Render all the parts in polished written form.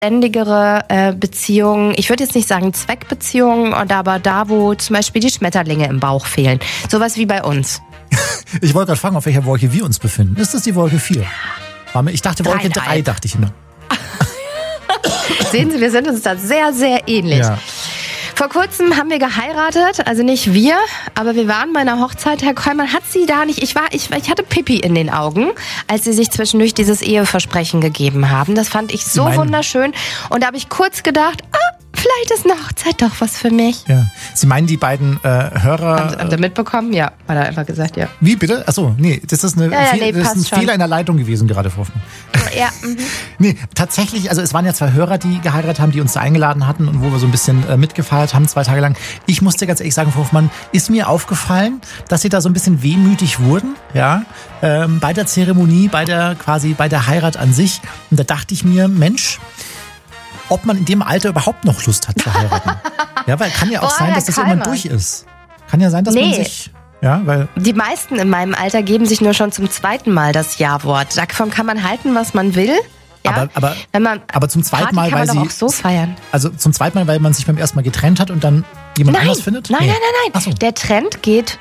beständigere Beziehungen. Ich würde jetzt nicht sagen Zweckbeziehungen, aber da, wo zum Beispiel die Schmetterlinge im Bauch fehlen. Sowas wie bei uns. Ich wollte gerade fragen, auf welcher Wolke wir uns befinden. Ist das die Wolke 4? Ich dachte Wolke 3, dachte ich immer. Sehen Sie, wir sind uns da sehr, sehr ähnlich. Ja. Vor kurzem haben wir geheiratet, also nicht wir, aber wir waren bei einer Hochzeit. Herr Kollmann hat sie da nicht, ich hatte Pipi in den Augen, als sie sich zwischendurch dieses Eheversprechen gegeben haben. Das fand ich so wunderschön. Und da habe ich kurz gedacht, vielleicht ist eine Hochzeit doch was für mich. Ja. Sie meinen die beiden Hörer... Haben Sie mitbekommen? Ja, hat er einfach gesagt, ja. Wie, bitte? Achso, nee, das ist ein passt Fehler in der Leitung gewesen gerade, Frau Hoffmann. Ja. Nee, tatsächlich, also es waren ja 2 Hörer, die geheiratet haben, die uns da eingeladen hatten und wo wir so ein bisschen mitgefeiert haben, 2 Tage lang. Ich musste ganz ehrlich sagen, Frau Hoffmann, ist mir aufgefallen, dass Sie da so ein bisschen wehmütig wurden, ja, bei der Zeremonie, bei der Heirat an sich. Und da dachte ich mir, Mensch, ob man in dem Alter überhaupt noch Lust hat zu heiraten. Ja, weil kann ja auch sein, dass das irgendwann durch ist. Kann ja sein, dass man sich... Ja, weil die meisten in meinem Alter geben sich nur schon zum 2. Mal das Ja-Wort. Davon kann man halten, was man will. Ja? Aber zum 2. Mal, weil sie auch so feiern. Also zum 2. Mal, weil man sich beim 1. Mal getrennt hat und dann jemand anders findet? Nein. So. Der Trend geht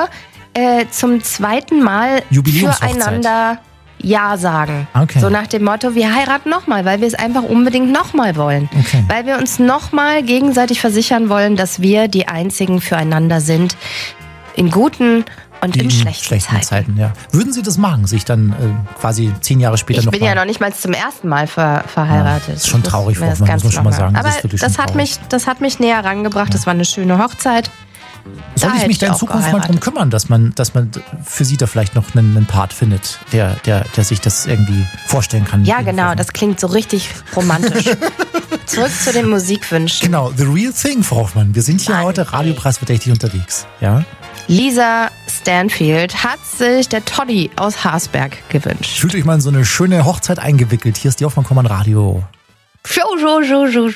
zum 2. Mal füreinander Ja sagen. Okay. So nach dem Motto, wir heiraten nochmal, weil wir es einfach unbedingt nochmal wollen. Okay. Weil wir uns nochmal gegenseitig versichern wollen, dass wir die Einzigen füreinander sind. In guten und in schlechten Zeiten. Ja. Würden Sie das machen, sich dann quasi 10 Jahre später noch... Ich bin ja noch nicht mal zum 1. Mal verheiratet. Das ist schon traurig, muss man schon mal sagen. Aber das hat mich näher rangebracht. Das war eine schöne Hochzeit. Soll ich mich da in Zukunft mal drum kümmern, dass man für Sie da vielleicht noch einen Part findet, der sich das irgendwie vorstellen kann? Ja, genau. Das klingt so richtig romantisch. Zurück zu den Musikwünschen. Genau, the real thing, Frau Hoffmann. Wir sind hier heute radiopreisverdächtig unterwegs. Ja? Lisa Stanfield hat sich der Toddy aus Haßberg gewünscht. Fühlt euch mal in so eine schöne Hochzeit eingewickelt. Hier ist die Hoffmann-Kommand Radio. Show.